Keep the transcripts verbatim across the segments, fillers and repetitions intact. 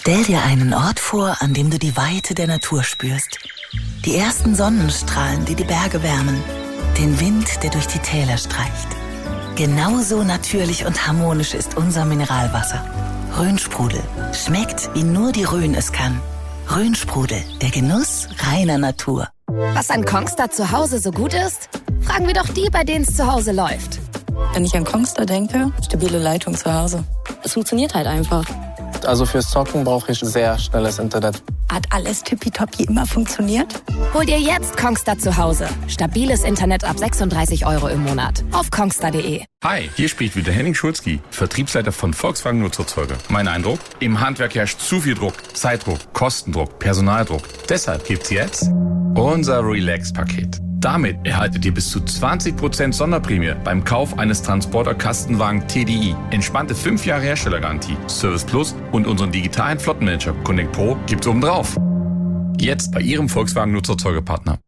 Stell dir einen Ort vor, an dem du die Weite der Natur spürst. Die ersten Sonnenstrahlen, die die Berge wärmen. Den Wind, der durch die Täler streicht. Genauso natürlich und harmonisch ist unser Mineralwasser. Rhönsprudel. Schmeckt, wie nur die Rhön es kann. Rhönsprudel, der Genuss reiner Natur. Was an Kongstar zu Hause so gut ist? Fragen wir doch die, bei denen es zu Hause läuft. Wenn ich an Kongstar denke, stabile Leitung zu Hause. Es funktioniert halt einfach. Also fürs Zocken brauche ich sehr schnelles Internet. Hat alles tippitoppi immer funktioniert? Hol dir jetzt Kongstar zu Hause. Stabiles Internet ab sechsunddreißig Euro im Monat. Auf kongstar punkt de. Hi, hier spricht wieder Henning Schulzki, Vertriebsleiter von Volkswagen Nutzerzeuger. Mein Eindruck? Im Handwerk herrscht zu viel Druck. Zeitdruck, Kostendruck, Personaldruck. Deshalb gibt's jetzt unser Relax-Paket. Damit erhaltet ihr bis zu zwanzig Prozent Sonderprämie beim Kauf eines Transporter-Kastenwagen T D I. Entspannte fünf Jahre Herstellergarantie, Service Plus und unseren digitalen Flottenmanager Connect Pro gibt's obendrauf. Jetzt bei Ihrem Volkswagen Nutzerzeugerpartner.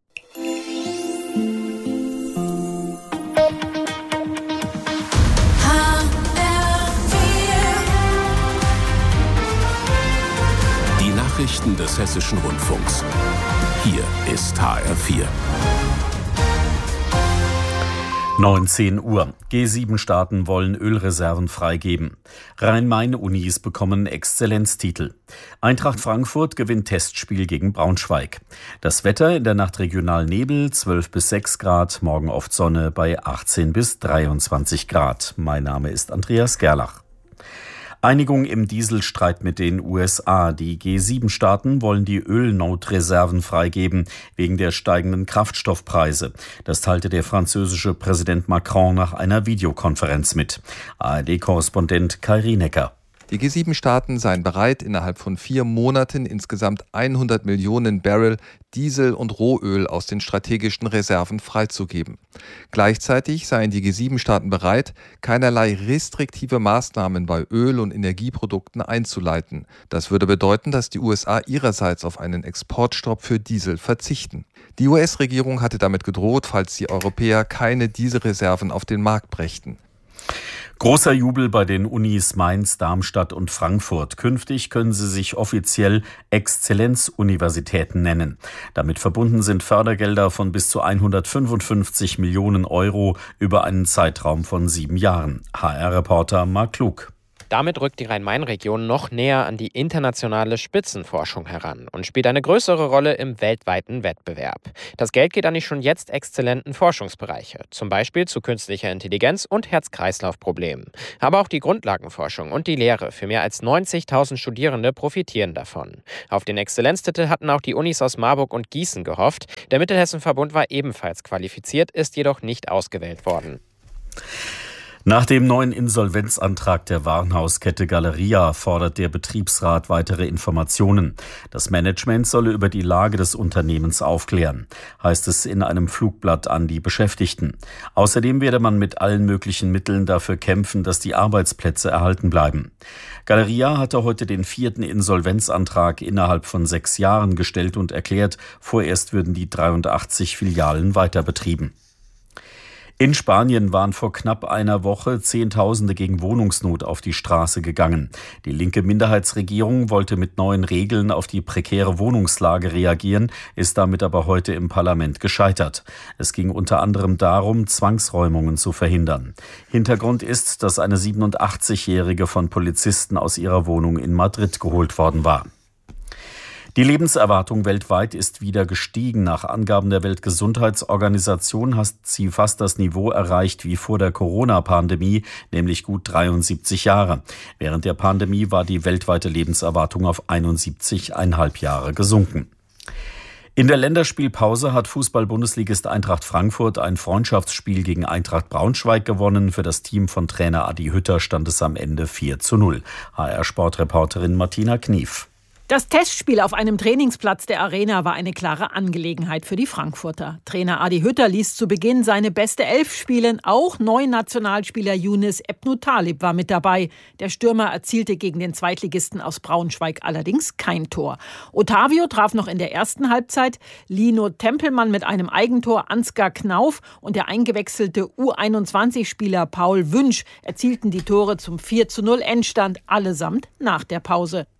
Die Nachrichten des Hessischen Rundfunks. Hier ist H R vier. neunzehn Uhr. G sieben Staaten wollen Ölreserven freigeben. Rhein-Main-Unis bekommen Exzellenztitel. Eintracht Frankfurt gewinnt Testspiel gegen Braunschweig. Das Wetter: in der Nacht regional Nebel, zwölf bis sechs Grad, morgen oft Sonne bei achtzehn bis dreiundzwanzig Grad. Mein Name ist Andreas Gerlach. Einigung im Dieselstreit mit den U S A. Die G sieben Staaten wollen die Ölnotreserven freigeben, wegen der steigenden Kraftstoffpreise. Das teilte der französische Präsident Macron nach einer Videokonferenz mit. A R D-Korrespondent Kai Rienecker. Die G sieben Staaten seien bereit, innerhalb von vier Monaten insgesamt hundert Millionen Barrel Diesel und Rohöl aus den strategischen Reserven freizugeben. Gleichzeitig seien die G sieben Staaten bereit, keinerlei restriktive Maßnahmen bei Öl- und Energieprodukten einzuleiten. Das würde bedeuten, dass die U S A ihrerseits auf einen Exportstopp für Diesel verzichten. Die U S-Regierung hatte damit gedroht, falls die Europäer keine Dieselreserven auf den Markt brächten. Großer Jubel bei den Unis Mainz, Darmstadt und Frankfurt. Künftig können sie sich offiziell Exzellenzuniversitäten nennen. Damit verbunden sind Fördergelder von bis zu hundertfünfundfünfzig Millionen Euro über einen Zeitraum von sieben Jahren. H R-Reporter Marc Klug. Damit rückt die Rhein-Main-Region noch näher an die internationale Spitzenforschung heran und spielt eine größere Rolle im weltweiten Wettbewerb. Das Geld geht an die schon jetzt exzellenten Forschungsbereiche, zum Beispiel zu künstlicher Intelligenz und Herz-Kreislauf-Problemen. Aber auch die Grundlagenforschung und die Lehre für mehr als neunzigtausend Studierende profitieren davon. Auf den Exzellenztitel hatten auch die Unis aus Marburg und Gießen gehofft. Der Mittelhessen-Verbund war ebenfalls qualifiziert, ist jedoch nicht ausgewählt worden. Nach dem neuen Insolvenzantrag der Warenhauskette Galeria fordert der Betriebsrat weitere Informationen. Das Management solle über die Lage des Unternehmens aufklären, heißt es in einem Flugblatt an die Beschäftigten. Außerdem werde man mit allen möglichen Mitteln dafür kämpfen, dass die Arbeitsplätze erhalten bleiben. Galeria hatte heute den vierten Insolvenzantrag innerhalb von sechs Jahren gestellt und erklärt, vorerst würden die dreiundachtzig Filialen weiter betrieben. In Spanien waren vor knapp einer Woche Zehntausende gegen Wohnungsnot auf die Straße gegangen. Die linke Minderheitsregierung wollte mit neuen Regeln auf die prekäre Wohnungslage reagieren, ist damit aber heute im Parlament gescheitert. Es ging unter anderem darum, Zwangsräumungen zu verhindern. Hintergrund ist, dass eine siebenundachtzigjährige von Polizisten aus ihrer Wohnung in Madrid geholt worden war. Die Lebenserwartung weltweit ist wieder gestiegen. Nach Angaben der Weltgesundheitsorganisation hat sie fast das Niveau erreicht wie vor der Corona-Pandemie, nämlich gut dreiundsiebzig Jahre. Während der Pandemie war die weltweite Lebenserwartung auf einundsiebzig Komma fünf Jahre gesunken. In der Länderspielpause hat Fußball-Bundesligist Eintracht Frankfurt ein Freundschaftsspiel gegen Eintracht Braunschweig gewonnen. Für das Team von Trainer Adi Hütter stand es am Ende vier zu null. H R-Sportreporterin Martina Knief. Das Testspiel auf einem Trainingsplatz der Arena war eine klare Angelegenheit für die Frankfurter. Trainer Adi Hütter ließ zu Beginn seine beste Elf spielen. Auch Neunationalspieler Younes Ebnu Talib war mit dabei. Der Stürmer erzielte gegen den Zweitligisten aus Braunschweig allerdings kein Tor. Otavio traf noch in der ersten Halbzeit. Lino Tempelmann mit einem Eigentor, Ansgar Knauf und der eingewechselte U einundzwanzig-Spieler Paul Wünsch erzielten die Tore zum vier zu null Endstand, allesamt nach der Pause.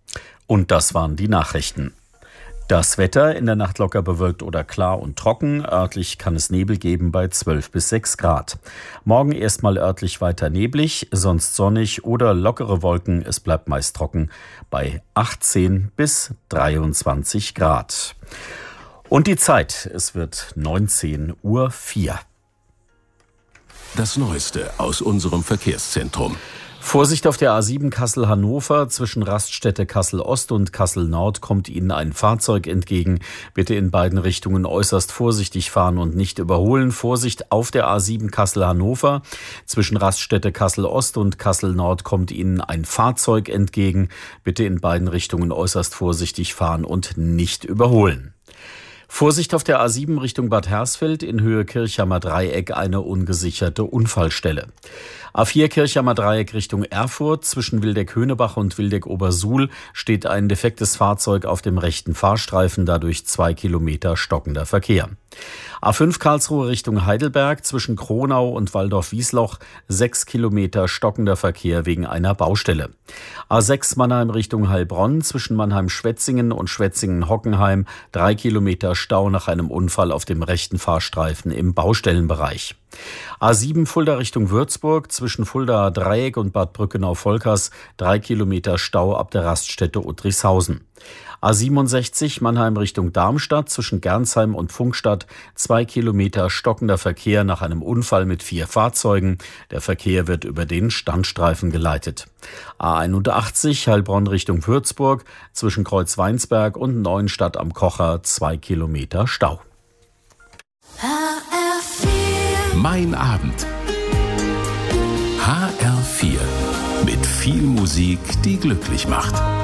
Und das waren die Nachrichten. Das Wetter: in der Nacht locker bewölkt oder klar und trocken. Örtlich kann es Nebel geben bei zwölf bis sechs Grad. Morgen erstmal örtlich weiter neblig, sonst sonnig oder lockere Wolken. Es bleibt meist trocken bei achtzehn bis dreiundzwanzig Grad. Und die Zeit: es wird neunzehn Uhr vier. Das Neueste aus unserem Verkehrszentrum. Vorsicht auf der A sieben Kassel-Hannover. Zwischen Raststätte Kassel-Ost und Kassel-Nord kommt Ihnen ein Fahrzeug entgegen. Bitte in beiden Richtungen äußerst vorsichtig fahren und nicht überholen. Vorsicht auf der A sieben Kassel-Hannover. Zwischen Raststätte Kassel-Ost und Kassel-Nord kommt Ihnen ein Fahrzeug entgegen. Bitte in beiden Richtungen äußerst vorsichtig fahren und nicht überholen. Vorsicht auf der A sieben Richtung Bad Hersfeld, in Höhe Kirchheimer Dreieck eine ungesicherte Unfallstelle. A vier Kirchheimer Dreieck Richtung Erfurt, zwischen Wildeck-Höhnebach und Wildeck-Obersuhl steht ein defektes Fahrzeug auf dem rechten Fahrstreifen, dadurch zwei Kilometer stockender Verkehr. A fünf Karlsruhe Richtung Heidelberg, zwischen Kronau und Waldorf-Wiesloch sechs Kilometer stockender Verkehr wegen einer Baustelle. A sechs Mannheim Richtung Heilbronn, zwischen Mannheim-Schwetzingen und Schwetzingen-Hockenheim drei Kilometer Stau nach einem Unfall auf dem rechten Fahrstreifen im Baustellenbereich. A sieben Fulda Richtung Würzburg, zwischen Fuldaer Dreieck und Bad Brückenau-Volkers drei Kilometer Stau ab der Raststätte Uttrichshausen. A siebenundsechzig Mannheim Richtung Darmstadt, zwischen Gernsheim und Funkstadt zwei Kilometer stockender Verkehr nach einem Unfall mit vier Fahrzeugen. Der Verkehr wird über den Standstreifen geleitet. A einundachtzig Heilbronn Richtung Würzburg, zwischen Kreuzweinsberg und Neuenstadt am Kocher zwei Kilometer Stau. Mein Abend. H R vier. Mit viel Musik, die glücklich macht.